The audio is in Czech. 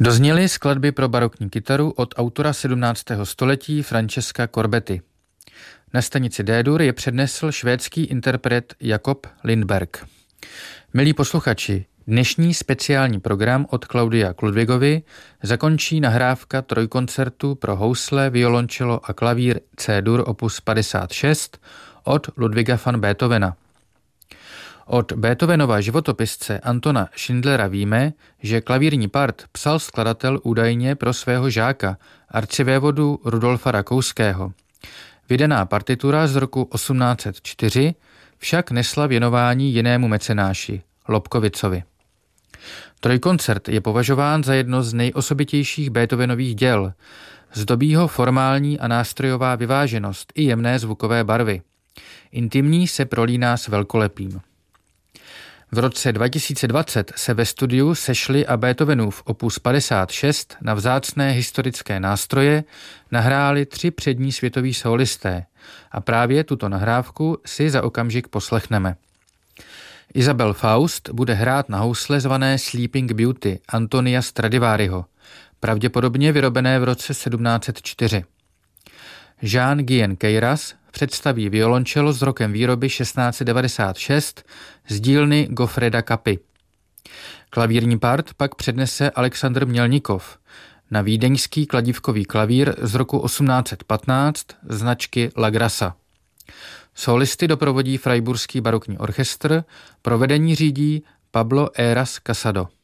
Dozněly skladby pro barokní kytaru od autora 17. století Francesca Corbetti. Na stanici D-dur je přednesl švédský interpret Jakob Lindberg. Milí posluchači, dnešní speciální program od Klaudia Kludvigovy zakončí nahrávka trojkoncertu pro housle, violončelo a klavír C-dur opus 56 od Ludwiga van Beethovena. Od Beethovenova životopisce Antona Schindlera víme, že klavírní part psal skladatel údajně pro svého žáka, arcivévodu Rudolfa Rakouského. Vydaná partitura z roku 1804 však nesla věnování jinému mecenáši, Lobkowicovi. Trojkoncert je považován za jedno z nejosobitějších Beethovenových děl. Zdobí ho formální a nástrojová vyváženost i jemné zvukové barvy. Intimní se prolíná s velkolepým. V roce 2020 se ve studiu sešli a Beethovenův opus 56 na vzácné historické nástroje nahráli 3 přední světoví sólisté a právě tuto nahrávku si za okamžik poslechneme. Isabel Faust bude hrát na housle zvané Sleeping Beauty Antonia Stradivariho, pravděpodobně vyrobené v roce 1704. Jean-Guyen Queyras představí violončelo s rokem výroby 1696 z dílny Goffreda Capy. Klavírní part pak přednese Alexandr Mělnikov na vídeňský kladívkový klavír z roku 1815 značky La Grassa. Solisty doprovodí Freiburský barokní orchestr, provedení řídí Pablo Eras Casado.